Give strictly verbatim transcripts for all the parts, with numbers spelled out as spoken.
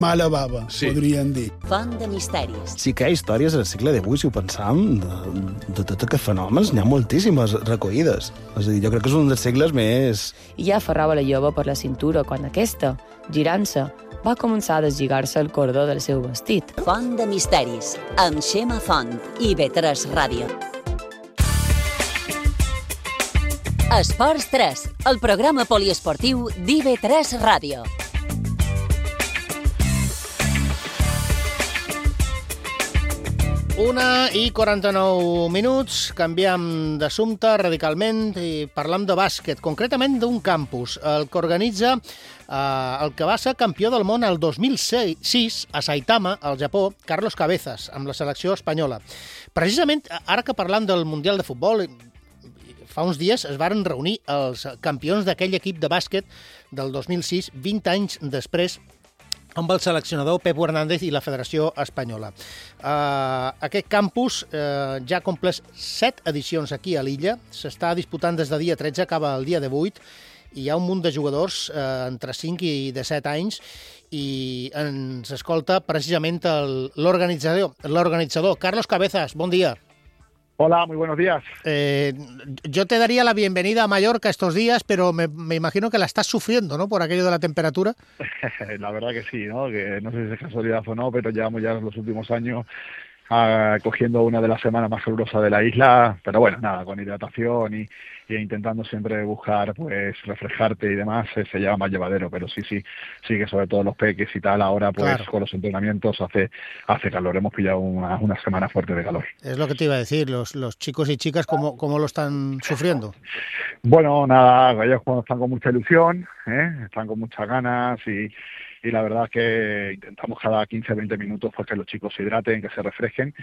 Mala bava, sí. Podríem dir. Font de misteris. Sí que hi ha històries al segle divuit, si ho pensam, de, de tot aquests fenòmens, n'hi ha moltíssimes recollides. És a dir, jo crec que és un dels segles més... I ja aferrava la jove per la cintura quan aquesta, girant-se, va començar a deslligar-se el cordó del seu vestit. Font de misteris, amb Xema Font i B tres Ràdio. Esports tres, el programa poliesportiu d'I B tres Ràdio. Una i quaranta-nou minuts, canviem d'assumpte radicalment i parlam de bàsquet, concretament d'un campus, el que organitza eh, el que va ser campió del món el dos mil sis a Saitama, al Japó, Carlos Cabezas, amb la selecció espanyola. Precisament, ara que parlam del Mundial de Futbol, fa uns dies es varen reunir els campions d'aquell equip de bàsquet del dos mil sis, vint anys després, amb el seleccionador Pepu Hernández i la Federació Espanyola. Uh, aquest campus uh, ja ha complès set edicions aquí a l'illa, s'està disputant des de dia tretze, acaba el dia divuit, i hi ha un munt de jugadors uh, entre cinc i disset anys, i ens escolta precisament el, l'organitzador, l'organitzador. Carlos Cabezas, bon dia. Hola, muy buenos días. Eh, yo te daría la bienvenida a Mallorca estos días, pero me, me imagino que la estás sufriendo, ¿no?, por aquello de la temperatura. La verdad que sí, ¿no? Que no sé si es casualidad o no, pero llevamos ya los últimos años uh, cogiendo una de las semanas más calurosas de la isla, pero bueno, nada, con hidratación y, y intentando siempre buscar, pues, refrescarte y demás, eh, se lleva más llevadero, pero sí, sí, sí que sobre todo los peques y tal, ahora pues claro, con los entrenamientos hace hace calor, hemos pillado una, una semana fuerte de calor. Es lo que te iba a decir, los, los chicos y chicas, ¿cómo, cómo lo están sufriendo? Bueno, nada, ellos están con mucha ilusión, ¿eh? Están con muchas ganas y... y la verdad es que intentamos cada quince a veinte minutos pues que los chicos se hidraten, que se refresquen,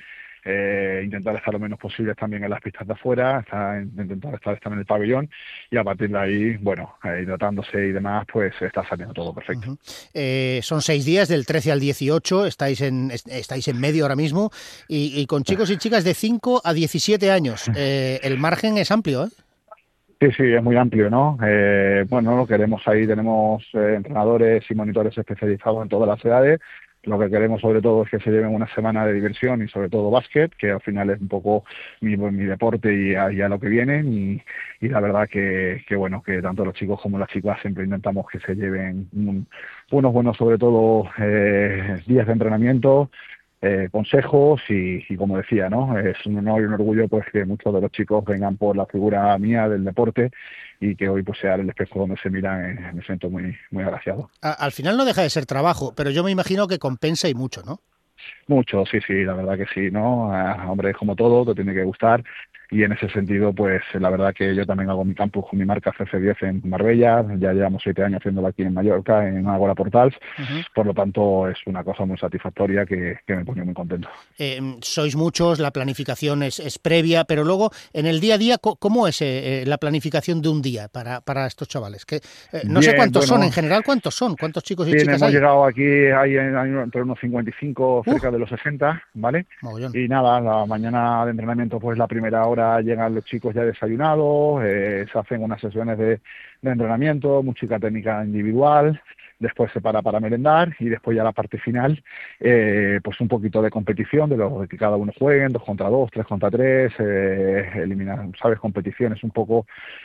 eh, intentar estar lo menos posible también en las pistas de afuera, estar, intentar estar también en el pabellón y a partir de ahí, bueno, eh, hidratándose y demás, pues está saliendo todo perfecto. Uh-huh. Eh, son seis días, del trece al dieciocho, estáis en estáis en medio ahora mismo y, y con chicos y chicas de cinco a diecisiete años. Eh, el margen es amplio, ¿eh? Sí, sí, es muy amplio, ¿no? Eh, bueno, lo queremos ahí, tenemos eh, entrenadores y monitores especializados en todas las edades. Lo que queremos sobre todo es que se lleven una semana de diversión y sobre todo básquet, que al final es un poco mi, mi deporte y a, y a lo que vienen. Y, y la verdad que, que, bueno, que tanto los chicos como las chicas siempre intentamos que se lleven un, unos buenos, sobre todo, eh, días de entrenamiento, Eh, consejos y, y como decía, ¿no? Es un honor y un orgullo pues que muchos de los chicos vengan por la figura mía del deporte y que hoy pues sea el espejo donde se miran. Eh, me siento muy muy agraciado. A, al final no deja de ser trabajo, pero yo me imagino que compensa y mucho, ¿no? Mucho, sí, sí, la verdad que sí, ¿no? Ah, hombre, es como todo, te tiene que gustar. Y en ese sentido, pues la verdad que yo también hago mi campus con mi marca C F diez en Marbella, ya llevamos siete años haciéndolo aquí en Mallorca, en Ágora Portals, uh-huh. Por lo tanto es una cosa muy satisfactoria que, que me pone muy contento. Eh, sois muchos, la planificación es, es previa, pero luego en el día a día, ¿cómo es eh, la planificación de un día para, para estos chavales? Que, eh, no Bien, sé cuántos bueno, son, en general, ¿cuántos son? ¿Cuántos chicos y bien, chicas hemos hay? llegado aquí, hay, hay entre unos cincuenta y cinco, cerca uh, de los sesenta, ¿vale? Mogollón. Y nada, la mañana de entrenamiento, pues la primera hora llegan los chicos ya desayunados, eh, se hacen unas sesiones de, de entrenamiento, música técnica individual, después se para para merendar y después ya la parte final, eh, pues un poquito de competición, de lo que cada uno jueguen, dos contra dos, tres contra tres, eh, eliminar, ¿sabes? Competiciones un poco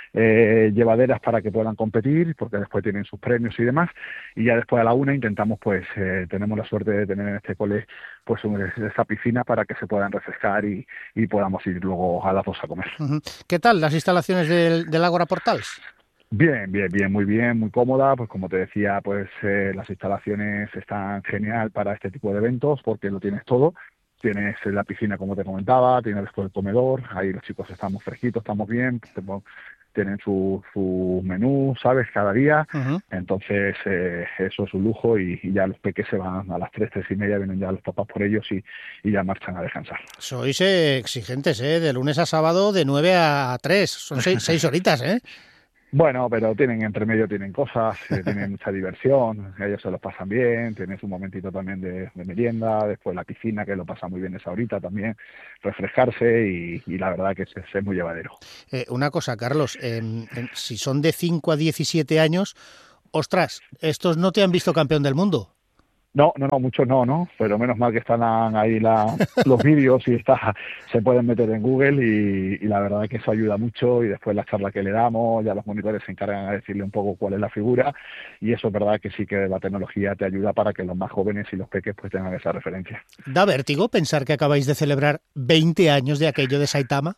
eh, llevaderas para que puedan competir, porque después tienen sus premios y demás, y ya después a la una intentamos, pues, eh, tenemos la suerte de tener en este cole, pues, un, esta piscina para que se puedan refrescar y, y podamos ir luego a las dos a comer. Uh-huh. ¿Qué tal las instalaciones del, del Ágora Portals? Bien, bien, bien, muy bien, muy cómoda, pues como te decía, pues eh, las instalaciones están genial para este tipo de eventos porque lo tienes todo, tienes la piscina como te comentaba, tienes después el comedor, ahí los chicos estamos fresquitos, estamos bien, tienen su, su menú, ¿sabes?, cada día, uh-huh. Entonces eh, eso es un lujo y, y ya los peques se van a las tres, tres y media, vienen ya los papás por ellos y, y ya marchan a descansar. Sois eh, exigentes, ¿eh?, de lunes a sábado de nueve a tres, son seis, seis horitas, ¿eh? Bueno, pero tienen entre medio, tienen cosas, eh, tienen mucha diversión, ellos se los pasan bien, tienes un momentito también de, de merienda, después la piscina, que lo pasa muy bien esa horita también, refrescarse y, y la verdad que es, es muy llevadero. Eh, una cosa, Carlos, eh, eh, si son de cinco a diecisiete años, ostras, estos no te han visto campeón del mundo. No, no, no, muchos no, ¿no? Pero menos mal que están ahí la, los vídeos y está, se pueden meter en Google y, y la verdad es que eso ayuda mucho y después la charla que le damos, ya los monitores se encargan de decirle un poco cuál es la figura y eso es verdad que sí que la tecnología te ayuda para que los más jóvenes y los peques pues tengan esa referencia. ¿Da vértigo pensar que acabáis de celebrar veinte años de aquello de Saitama?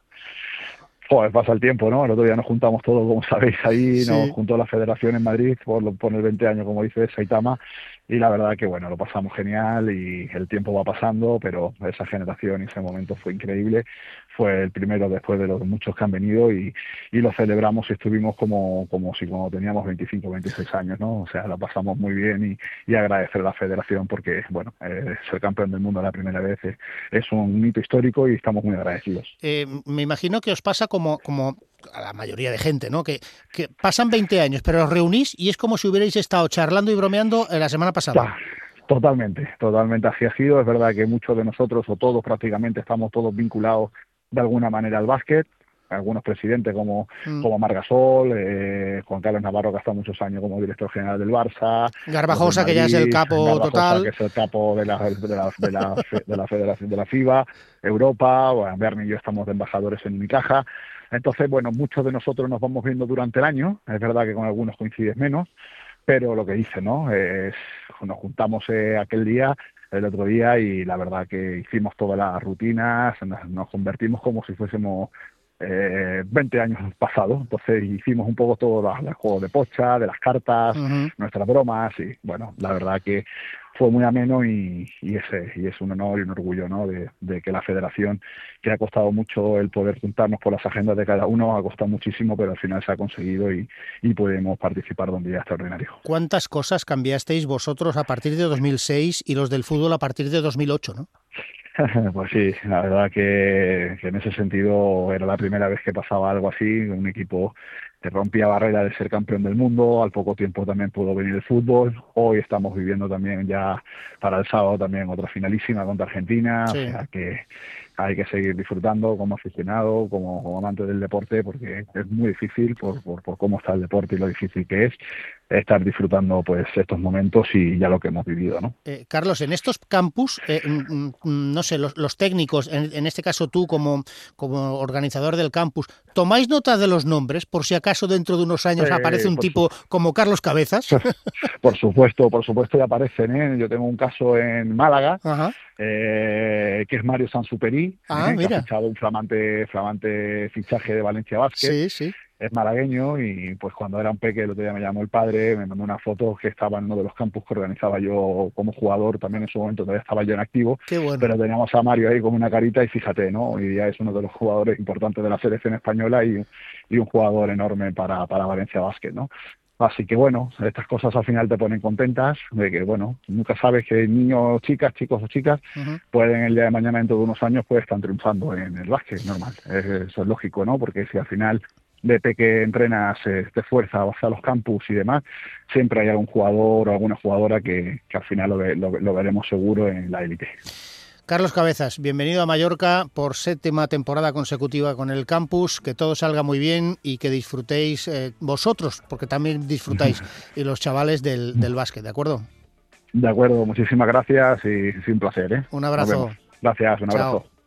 Joder, pasa el tiempo, ¿no? El otro día nos juntamos todos, como sabéis, ahí sí. Nos juntó la federación en Madrid por, por el veinte años, como dice Saitama, y la verdad que, bueno, lo pasamos genial y el tiempo va pasando, pero esa generación y ese momento fue increíble. Fue el primero después de los muchos que han venido y, y lo celebramos y estuvimos como, como si cuando teníamos veinticinco, veintiséis años, ¿no? O sea, lo pasamos muy bien y, y agradecer a la federación porque, bueno, eh, ser campeón del mundo la primera vez es, es un hito histórico y estamos muy agradecidos. Eh, me imagino que os pasa como, como a la mayoría de gente, ¿no? Que, que pasan veinte años, pero os reunís y es como si hubierais estado charlando y bromeando la semana pasada. Ya. Totalmente, totalmente así ha sido. Es verdad que muchos de nosotros, o todos prácticamente, estamos todos vinculados de alguna manera al básquet. Algunos presidentes como, mm. como Margasol, eh, Juan Carlos Navarro, que ha estado muchos años como director general del Barça. Garbajosa, Madrid, que ya es el capo Garbajosa, total. que es el capo de la, de la, de la, de la Federación de la FIBA, Europa. Bueno, Bernie y yo estamos de embajadores en Unicaja. Entonces, bueno, muchos de nosotros nos vamos viendo durante el año. Es verdad que con algunos coincides menos. Pero lo que dice, ¿no? Es, nos juntamos eh, aquel día, el otro día, y la verdad que hicimos todas las rutinas, nos, nos convertimos como si fuésemos eh, veinte años pasados. Entonces hicimos un poco todo el juego de pocha, de las cartas, uh-huh. nuestras bromas, y bueno, la verdad que fue muy ameno y, y, ese, y es un honor y un orgullo, ¿no? De, de que la federación, que ha costado mucho el poder juntarnos por las agendas de cada uno, ha costado muchísimo, pero al final se ha conseguido y, y podemos participar de un día extraordinario. ¿Cuántas cosas cambiasteis vosotros a partir de dos mil seis y los del fútbol a partir de dos mil ocho, no? Pues sí, la verdad que, que en ese sentido era la primera vez que pasaba algo así, un equipo que rompía barrera de ser campeón del mundo, al poco tiempo también pudo venir el fútbol, hoy estamos viviendo también ya para el sábado también otra finalísima contra Argentina, sí. O sea que hay que seguir disfrutando como aficionado, como, como amante del deporte, porque es muy difícil por, por, por cómo está el deporte y lo difícil que es estar disfrutando pues estos momentos y ya lo que hemos vivido, ¿no? Eh, Carlos, en estos campus, eh, no sé, los, los técnicos, en, en este caso tú como, como organizador del campus, ¿tomáis nota de los nombres por si acaso dentro de unos años eh, aparece un tipo su... como Carlos Cabezas? Por supuesto, por supuesto ya aparecen, ¿eh? Yo tengo un caso en Málaga, eh, que es Mario Sansuperi, ah, ¿eh? mira. que ha fichado un flamante, flamante fichaje de Valencia Basket. Sí, sí. Es malagueño y pues cuando era un peque el otro día me llamó el padre, me mandó una foto que estaba en uno de los campus que organizaba yo como jugador, también en su momento todavía estaba yo en activo, Qué bueno. Pero teníamos a Mario ahí con una carita y fíjate, ¿no? Hoy día es uno de los jugadores importantes de la selección española y, y un jugador enorme para, para Valencia Basket, ¿no? Así que bueno, estas cosas al final te ponen contentas, de que bueno, nunca sabes que niños o chicas, chicos o chicas, uh-huh. pueden el día de mañana, dentro de unos años, pues están triunfando en el básquet, normal. Eso es lógico, ¿no? Porque si al final de que entrenas, eh, te fuerza, vas a los campus y demás, siempre hay algún jugador o alguna jugadora que, que al final lo, lo, lo veremos seguro en la élite. Carlos Cabezas, bienvenido a Mallorca por séptima temporada consecutiva con el campus, que todo salga muy bien y que disfrutéis eh, vosotros, porque también disfrutáis, y los chavales del, del básquet, ¿de acuerdo? De acuerdo, muchísimas gracias y es un placer, ¿eh? Un abrazo. Gracias, un abrazo. Chao.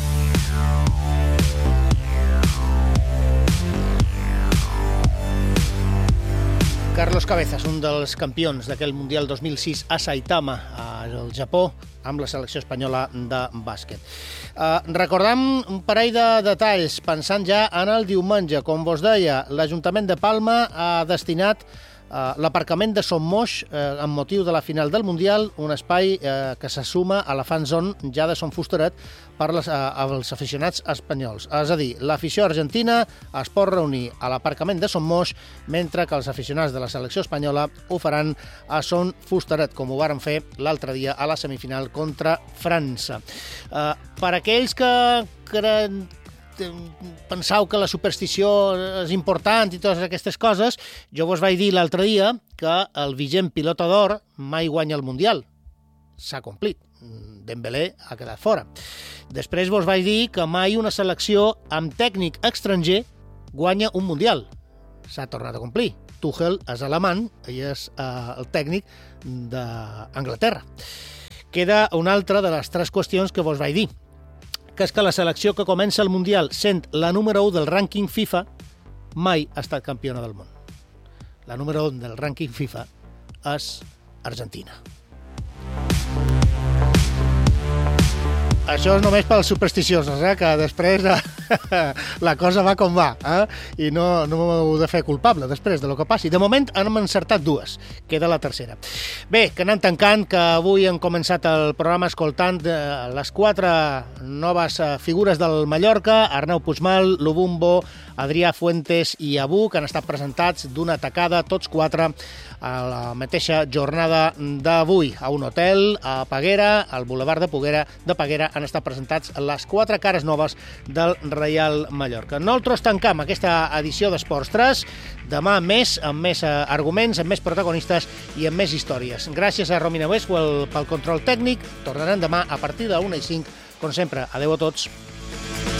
Carlos Cabezas, un dels campions d'aquell Mundial dos mil sis a Saitama, al Japó, amb la selecció espanyola de bàsquet. Uh, recordam un parell de detalls, pensant ja en el diumenge. Com vos deia, l'Ajuntament de Palma ha destinat Uh, l'aparcament de Son Moix uh, amb motiu de la final del Mundial, un espai uh, que se suma a la fan zone ja de Son Fusteret per les, uh, als aficionats espanyols. És a dir, l'afició argentina es pot reunir a l'aparcament de Son Moix, mentre que els aficionats de la selecció espanyola ho faran a Son Fusteret, com ho varen fer l'altre dia a la semifinal contra França. Uh, per aquells que creen pensau que la superstició és important i totes aquestes coses, jo vos vaig dir l'altre dia que el vigent pilota d'or mai guanya el Mundial. S'ha complit. Dembélé ha quedat fora. Després vos vaig dir que mai una selecció amb tècnic estranger guanya un Mundial. S'ha tornat a complir. Tuchel és alemany i és eh, el tècnic d'Anglaterra. Queda una altra de les tres qüestions que vos vaig dir, que és que la selecció que comença el Mundial sent la número u del rànquing FIFA mai ha estat campiona del món. La número u del rànquing FIFA és Argentina. Això és només pels supersticiosos, eh? Que després la cosa va com va, eh? I no, no m'heu de fer culpable després de lo que passi. De moment hem encertat dues, queda la tercera. Bé, que anant tancant, que avui hem començat el programa escoltant les quatre noves figures del Mallorca, Arnau Puigmal, Lubumbo, Adrià Fuentes i Abu, que han estat presentats d'una tacada, tots quatre, a la mateixa jornada d'avui. A un hotel, a Peguera, al Boulevard de Peguera, de Peguera, han estat presentats les quatre cares noves del Reial Mallorca. Nosaltres tancam aquesta edició d'Esports tres. Demà més, amb més arguments, amb més protagonistes i amb més històries. Gràcies a Romina Vesco pel control tècnic. Tornarem demà a partir de una i cinc, com sempre. Adeu a tots.